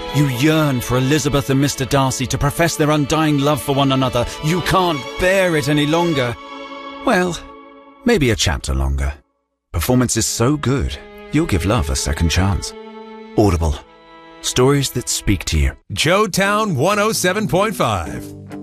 You yearn for Elizabeth and Mr. Darcy to profess their undying love for one another. You can't bear it any longer. Well, maybe a chapter longer. Performance is so good, you'll give love a second chance. Audible. Stories that speak to you. Joetown 107.5.